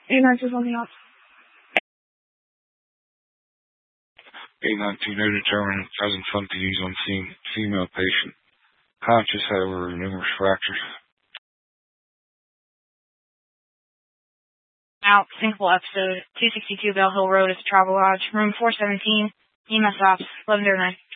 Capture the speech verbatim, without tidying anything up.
eight nine two something else. eight nineteen, no determined presence of disease on scene. Female patient. Conscious, however, with numerous fractures. Out, sinkable episode, two sixty-two Bell Hill Road at the Travel Lodge, room four seventeen, E M S ops, eleven oh nine.